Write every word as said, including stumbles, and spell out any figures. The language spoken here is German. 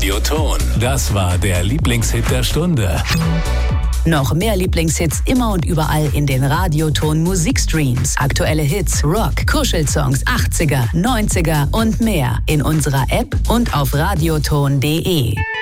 Radioton. Das war der Lieblingshit der Stunde. Noch mehr Lieblingshits immer und überall in den Radioton Musikstreams. Aktuelle Hits, Rock, Kuschelsongs, achtziger, neunziger und mehr in unserer App und auf radioton punkt de.